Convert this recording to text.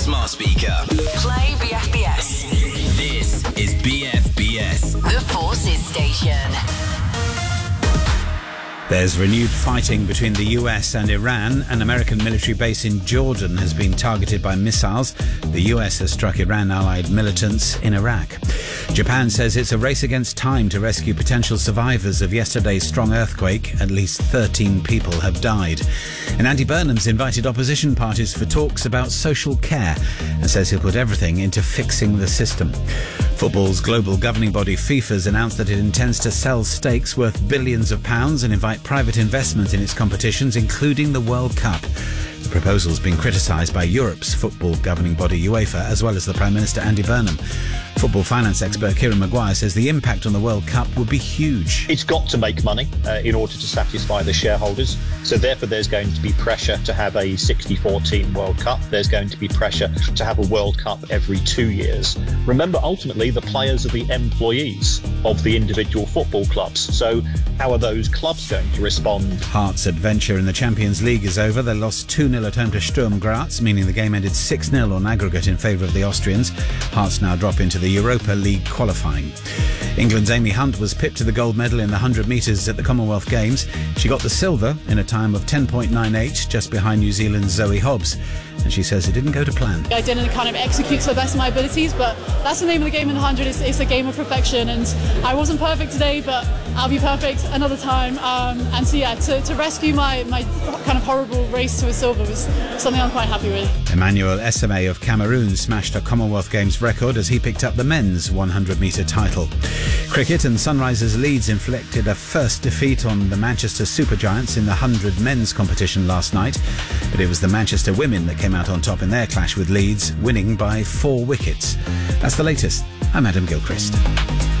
smart speaker. Play BFBS. This is BFBS. The Forces Station. There's renewed fighting between the US and Iran. An American military base in Jordan has been targeted by missiles. The US has struck Iran-allied militants in Iraq. Japan says it's a race against time to rescue potential survivors of yesterday's strong earthquake. At least 13 people have died. And Andy Burnham's invited opposition parties for talks about social care and says he'll put everything into fixing the system. Football's global governing body FIFA's announced that it intends to sell stakes worth billions of pounds and invite private investment in its competitions, including the World Cup. The proposal's been criticised by Europe's football governing body UEFA, as well as the Prime Minister Andy Burnham. Football finance expert Kieran Maguire says the impact on the World Cup would be huge. It's got to make money in order to satisfy the shareholders. So therefore there's going to be pressure to have a 64-team World Cup. There's going to be pressure to have a World Cup every 2 years. Remember, ultimately, the players are the employees of the individual football clubs. So how are those clubs going to respond? Hearts' adventure in the Champions League is over. They lost 2-0 at home to Sturm Graz, meaning the game ended 6-0 on aggregate in favour of the Austrians. Hearts now drop into the Europa League qualifying. England's Amy Hunt was pipped to the gold medal in the 100 metres at the Commonwealth Games. She got the silver in a time of 10.98, just behind New Zealand's Zoe Hobbs. And she says it didn't go to plan. I didn't kind of execute to the best of my abilities, but that's the name of the game in the 100. It's a game of perfection, and I wasn't perfect today, but I'll be perfect another time. And so yeah, to rescue my kind of horrible race to a silver was something I'm quite happy with. Emmanuel Esame of Cameroon smashed a Commonwealth Games record as he picked up the men's 100-metre title. Cricket, and Sunrisers Leeds inflicted a first defeat on the Manchester Supergiants in the 100 men's competition last night, but it was the Manchester women that came out on top in their clash with Leeds, winning by 4 wickets. That's the latest. I'm Adam Gilchrist.